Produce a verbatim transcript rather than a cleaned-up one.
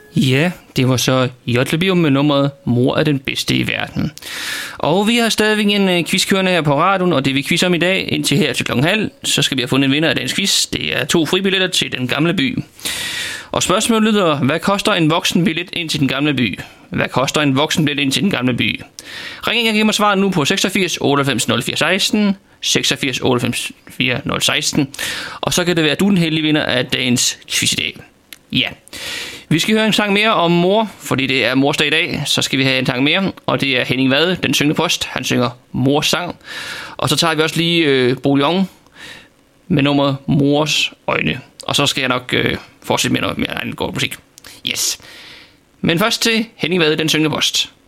Ja, det var så Jodlebium med nummeret Mor er den bedste i verden. Og vi har stadigvæk en uh, quiz kørende her på radioen, og det vi quiz om i dag, indtil her til klokken halv, så skal vi have fundet en vinder af dagens quiz. Det er to fribilletter til Den Gamle By. Og spørgsmålet lyder, hvad koster en voksen billet ind til Den Gamle By? Hvad koster en voksen billet ind til Den Gamle By? Ring ind og giv mig svar nu på seksogfirs otteoghalvfems nul fire seksten, seksogfirs otteoghalvfems fire nul seksten, og så kan det være, at du er den heldige vinder af dagens quiz i dag. Ja. Vi skal høre en sang mere om mor, fordi det er morsdag i dag, så skal vi have en sang mere, og det er Henning Wade, den syngende post. Han synger mors sang. Og så tager vi også lige øh, Bouillon med nummeret Mors Øjne. Og så skal jeg nok øh, fortsætte med noget mere end god musik. Yes. Men først til Henning Wade, den syngende post.